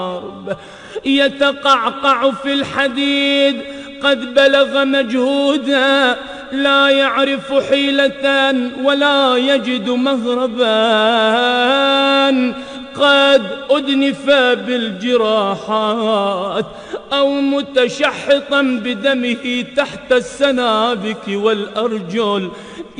يتقعقع في الحديد قد بلغ مجهودا، لا يعرف حيلة ولا يجد مهربا، قد أدنف بالجراحات أو متشحطا بدمه تحت السنابك والأرجل.